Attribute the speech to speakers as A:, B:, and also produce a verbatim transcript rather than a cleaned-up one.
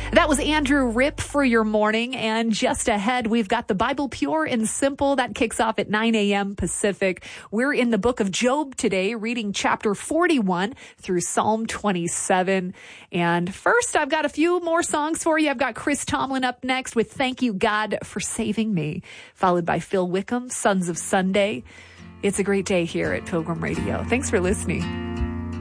A: That was Andrew Ripp for your morning. And just ahead, we've got the Bible Pure and Simple. That kicks off at nine a.m. Pacific. We're in the book of Job today, reading chapter forty-one through Psalm twenty-seven. And first, I've got a few more songs for you. I've got Chris Tomlin up next with Thank You, God, for Saving Me, followed by Phil Wickham, Sons of Sunday. It's a great day here at Pilgrim Radio. Thanks for listening.